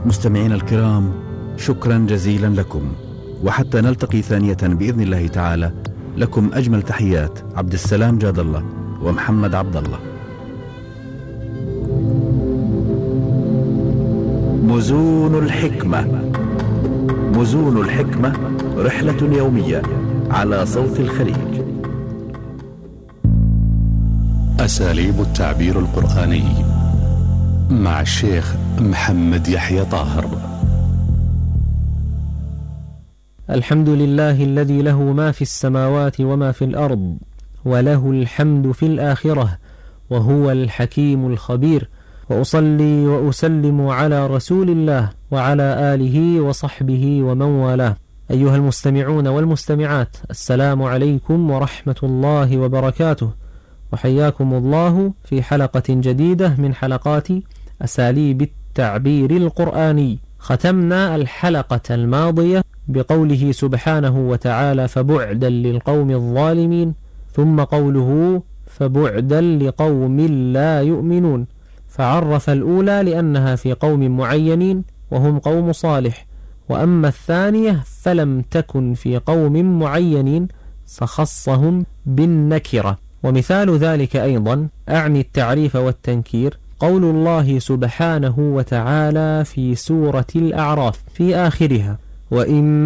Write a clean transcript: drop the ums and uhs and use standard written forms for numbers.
مستمعينا الكرام، شكرا جزيلا لكم، وحتى نلتقي ثانية بإذن الله تعالى، لكم أجمل تحيات عبد السلام جاد الله ومحمد عبد الله. مزون الحكمة. مزون الحكمة رحلة يومية على صوت الخليج. أساليب التعبير القرآني مع الشيخ محمد يحيى طاهر. الحمد لله الذي له ما في السماوات وما في الأرض، وله الحمد في الآخرة، وهو الحكيم الخبير. وأصلي وأسلم على رسول الله وعلى آله وصحبه ومن والاه. أيها المستمعون والمستمعات، السلام عليكم ورحمة الله وبركاته، وحياكم الله في حلقة جديدة من حلقات أساليب التعبير القرآني. ختمنا الحلقة الماضية بقوله سبحانه وتعالى: فبعدا للقوم الظالمين، ثم قوله: فبعدا لقوم لا يؤمنون. فعرف الأولى لأنها في قوم معينين وهم قوم صالح، وأما الثانية فلم تكن في قوم معينين فخصهم بالنكرة. ومثال ذلك أيضا، أعني التعريف والتنكير، قول الله سبحانه وتعالى في سورة الأعراف في آخرها: وإن